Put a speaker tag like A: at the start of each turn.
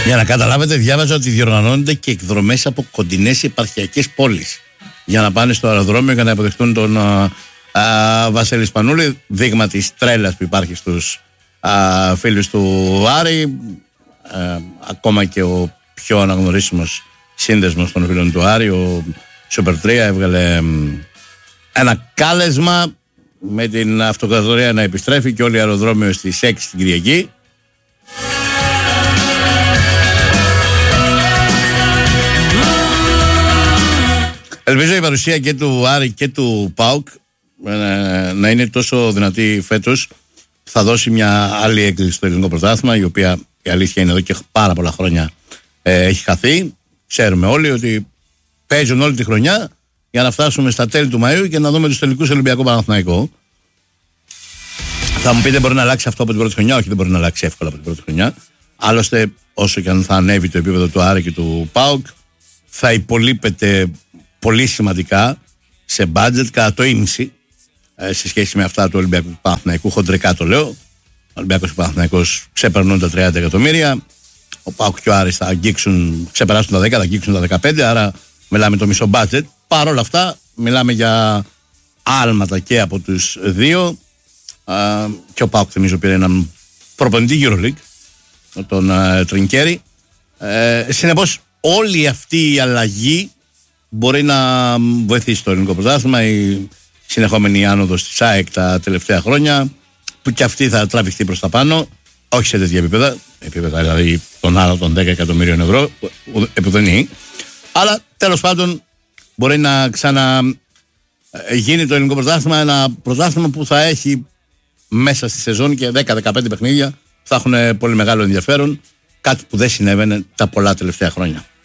A: Για να καταλάβετε, διάβαζα ότι διοργανώνονται και εκδρομές από κοντινές επαρχιακές πόλεις για να πάνε στο αεροδρόμιο και να υποδεχτούν τον Βασίλη Σπανούλη. Δείγμα της τρέλας που υπάρχει στους φίλους του Άρη. Ακόμα και ο πιο αναγνωρίσιμος σύνδεσμος των φίλων του Άρη, ο Super 3, έβγαλε ένα κάλεσμα με την αυτοκρατορία να επιστρέφει και όλη η αεροδρόμιο στις 6 την Κυριακή. Ελπίζω η παρουσία και του Άρη και του ΠΑΟΚ να είναι τόσο δυνατή φέτος. Θα δώσει μια άλλη έκκληση στο ελληνικό πρωτάθλημα, η οποία η αλήθεια είναι εδώ και πάρα πολλά χρόνια έχει χαθεί. Ξέρουμε όλοι ότι παίζουν όλη τη χρονιά για να φτάσουμε στα τέλη του Μαΐου και να δούμε τους τελικούς Ολυμπιακό Παναθηναϊκό. Θα μου πείτε, μπορεί να αλλάξει αυτό από την πρώτη χρονιά? Όχι, δεν μπορεί να αλλάξει εύκολα από την πρώτη χρονιά. Άλλωστε, όσο και αν θα ανέβει το επίπεδο του Άρη και του ΠΑΟΚ, θα υπολείπεται πολύ σημαντικά σε μπάτζετ κατά το ίμιση σε σχέση με αυτά του Ολυμπιακού του Παναθηναϊκού. Χοντρικά το λέω. Ο Ολυμπιακός και ο Παναθηναϊκός ξεπερνούν τα 30 εκατομμύρια. Ο ΠΑΟΚ και ο Άρης θα αγγίξουν, ξεπεράσουν τα 10, θα αγγίξουν τα 15. Άρα μιλάμε το μισό μπάτζετ. Παρ' όλα αυτά, μιλάμε για άλματα και από τους δύο. Και ο ΠΑΟΚ, θυμίζω, πήρε έναν προπονητή EuroLeague, τον Τρινκέρι. Συνεπώς, όλη αυτή η αλλαγή μπορεί να βοηθήσει το ελληνικό πρωτάθλημα. Η συνεχόμενη άνοδος της ΑΕΚ τα τελευταία χρόνια, που και αυτή θα τραβηχθεί προς τα πάνω, όχι σε τέτοια επίπεδα δηλαδή των άλλων των 10 εκατομμύριων ευρώ, επουδενή. Αλλά τέλος πάντων μπορεί να ξαναγίνει το ελληνικό πρωτάθλημα ένα πρωτάθλημα που θα έχει μέσα στη σεζόν και 10-15 παιχνίδια που θα έχουν πολύ μεγάλο ενδιαφέρον, κάτι που δεν συνέβαινε τα πολλά τελευταία χρόνια.